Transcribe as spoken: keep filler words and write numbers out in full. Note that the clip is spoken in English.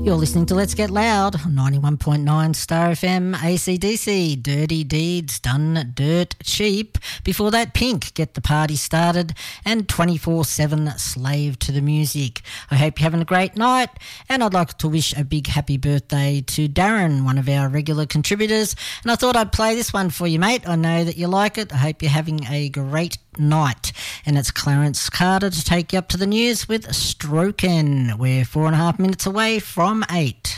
You're listening to Let's Get Loud, ninety-one point nine Star F M, A C D C, Dirty Deeds Done Dirt Cheap. Before that, Pink, Get the Party Started, and twenty-four seven Slave to the Music. I hope you're having a great night, and I'd like to wish a big happy birthday to Darren, one of our regular contributors, and I thought I'd play this one for you, mate. I know that you like it. I hope you're having a great night. And it's Clarence Carter to take you up to the news with Strokin'. We're four and a half minutes away from eight.